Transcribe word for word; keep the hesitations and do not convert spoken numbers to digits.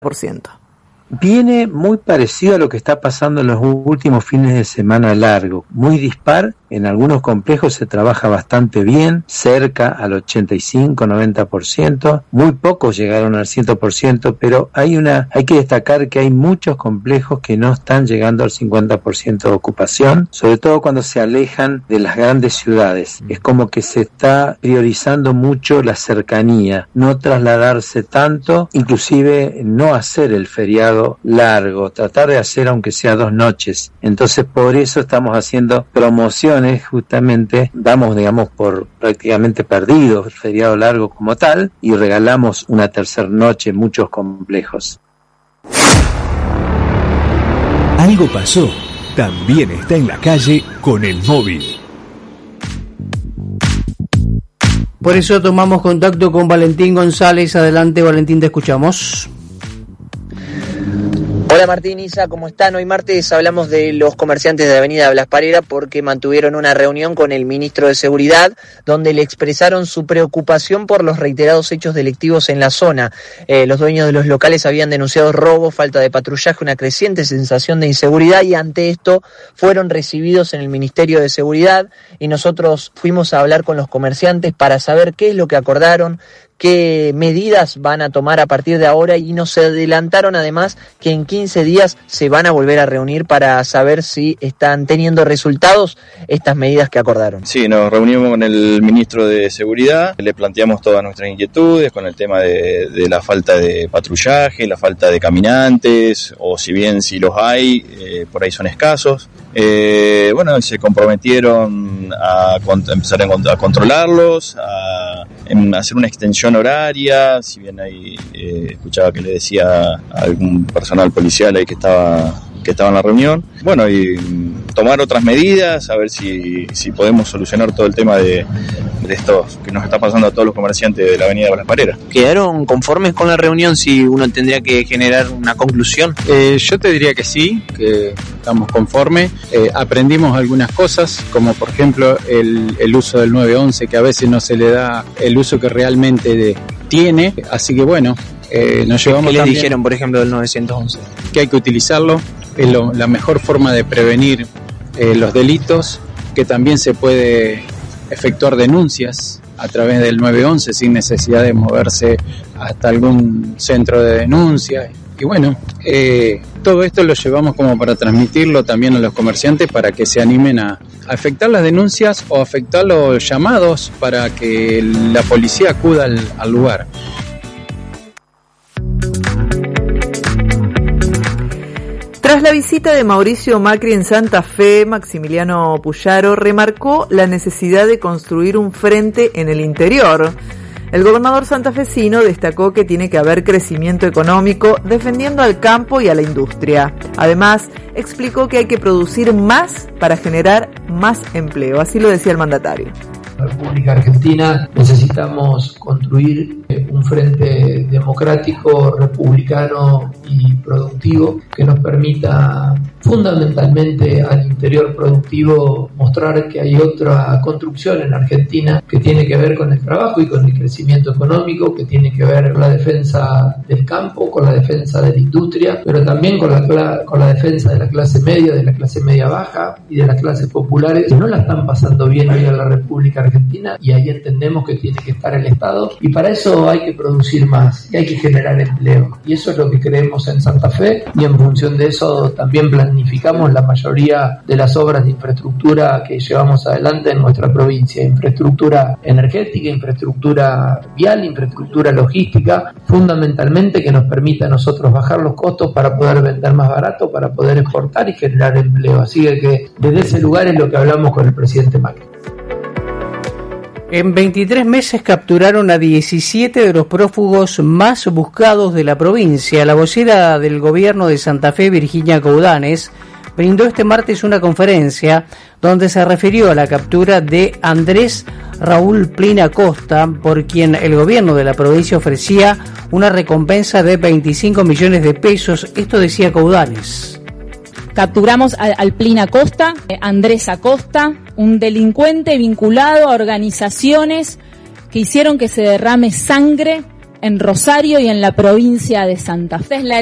por ciento. Viene muy parecido a lo que está pasando en los últimos fines de semana largo, muy dispar. En algunos complejos se trabaja bastante bien, cerca al ochenta y cinco, noventa por ciento, muy pocos llegaron al cien por ciento, pero hay una, hay que destacar que hay muchos complejos que no están llegando al cincuenta por ciento de ocupación, sobre todo cuando se alejan de las grandes ciudades. Es como que se está priorizando mucho la cercanía, no trasladarse tanto, inclusive no hacer el feriado largo, tratar de hacer aunque sea dos noches. Entonces por eso estamos haciendo promociones, justamente damos digamos por prácticamente perdido el feriado largo como tal y regalamos una tercera noche en muchos complejos. Algo pasó, también está en la calle con el móvil. Por eso tomamos contacto con Valentín González. Adelante, Valentín, te escuchamos. Hola Martín, Isa, ¿cómo están? Hoy martes hablamos de los comerciantes de Avenida Blas Parera porque mantuvieron una reunión con el ministro de Seguridad donde le expresaron su preocupación por los reiterados hechos delictivos en la zona. Eh, los dueños de los locales habían denunciado robo, falta de patrullaje, una creciente sensación de inseguridad y ante esto fueron recibidos en el Ministerio de Seguridad y nosotros fuimos a hablar con los comerciantes para saber qué es lo que acordaron, qué medidas van a tomar a partir de ahora y nos adelantaron además que en quince días se van a volver a reunir para saber si están teniendo resultados estas medidas que acordaron. Sí, nos reunimos con el ministro de Seguridad, le planteamos todas nuestras inquietudes con el tema de, de la falta de patrullaje, la falta de caminantes, o si bien si los hay, eh, por ahí son escasos. Eh, bueno, se comprometieron a, a empezar a, a controlarlos, a, a hacer una extensión horaria, si bien ahí eh, escuchaba que le decía a algún personal policial ahí que estaba que estaba en la reunión, bueno, y tomar otras medidas, a ver si, si podemos solucionar todo el tema de, de estos que nos está pasando a todos los comerciantes de la avenida Blas Parera. ¿Quedaron conformes con la reunión si uno tendría que generar una conclusión? Eh, yo te diría que sí, que estamos conformes. Eh, aprendimos algunas cosas, como por ejemplo el, el uso del nueve once, que a veces no se le da el uso que realmente de, tiene, así que bueno, eh, nos llevamos. ¿Qué les dijeron, por ejemplo, del novecientos once? Que hay que utilizarlo, es lo, la mejor forma de prevenir eh, los delitos, que también se puede efectuar denuncias a través del nueve once sin necesidad de moverse hasta algún centro de denuncia. Y bueno, eh, todo esto lo llevamos como para transmitirlo también a los comerciantes para que se animen a, a efectuar las denuncias o a efectuar los llamados para que la policía acuda al, al lugar. Tras la visita de Mauricio Macri en Santa Fe, Maximiliano Puyaro remarcó la necesidad de construir un frente en el interior. El gobernador santafesino destacó que tiene que haber crecimiento económico defendiendo al campo y a la industria. Además, explicó que hay que producir más para generar más empleo. Así lo decía el mandatario. La República Argentina necesitamos construir un frente democrático, republicano y productivo que nos permita fundamentalmente al interior productivo mostrar que hay otra construcción en Argentina que tiene que ver con el trabajo y con el crecimiento económico, que tiene que ver con la defensa del campo, con la defensa de la industria, pero también con la, con la defensa de la clase media, de la clase media baja y de las clases populares que no la están pasando bien hoy en la República Argentina, y ahí entendemos que tiene que estar el Estado, y para eso hay que producir más y hay que generar empleo, y eso es lo que creemos en Santa Fe, y en función de eso también planificamos la mayoría de las obras de infraestructura que llevamos adelante en nuestra provincia: infraestructura energética, infraestructura vial, infraestructura logística, fundamentalmente que nos permita a nosotros bajar los costos para poder vender más barato, para poder exportar y generar empleo. Así que desde ese lugar es lo que hablamos con el presidente Macri. En veintitrés meses capturaron a diecisiete de los prófugos más buscados de la provincia. La vocera del gobierno de Santa Fe, Virginia Coudanes, brindó este martes una conferencia donde se refirió a la captura de Andrés Raúl Plin Acosta, por quien el gobierno de la provincia ofrecía una recompensa de veinticinco millones de pesos. Esto decía Coudanes. Capturamos al, al Plin Acosta, eh, Andrés Acosta, un delincuente vinculado a organizaciones que hicieron que se derrame sangre en Rosario y en la provincia de Santa Fe.